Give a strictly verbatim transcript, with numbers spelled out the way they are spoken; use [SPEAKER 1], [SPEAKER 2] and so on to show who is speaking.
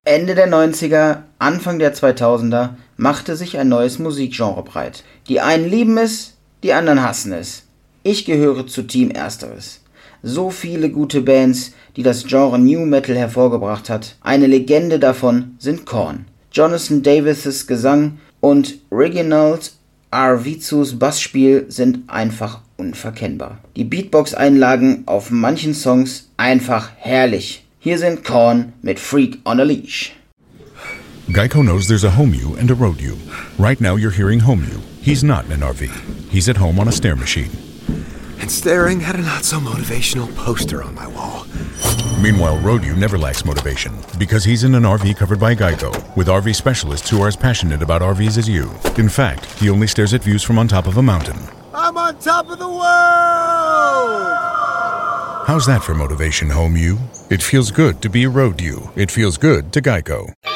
[SPEAKER 1] Ende der neunziger, Anfang der zweitausender machte sich ein neues Musikgenre breit. Die einen lieben es, die anderen hassen es. Ich gehöre zu Team Ersteres. So viele gute Bands, die das Genre New Metal hervorgebracht hat. Eine Legende davon sind Korn. Jonathan Davis' Gesang und Reginald Arvizus Bassspiel sind einfach unverkennbar. Die Beatbox-Einlagen auf manchen Songs einfach herrlich. Hier sind Korn mit Freak on a Leash.
[SPEAKER 2] Geico knows there's a home you and a road you. Right now you're hearing home you. He's not in an R V. He's at home on a stair machine.
[SPEAKER 3] And staring at a not-so-motivational poster on my wall.
[SPEAKER 2] Meanwhile, road you never lacks motivation because he's in an R V covered by Geico with R V specialists who are as passionate about R Vs as you. In fact, he only stares at views from on top of a mountain.
[SPEAKER 3] I'm on top of the world!
[SPEAKER 2] How's that for motivation, home you? It feels good to be road you. It feels good to Geico.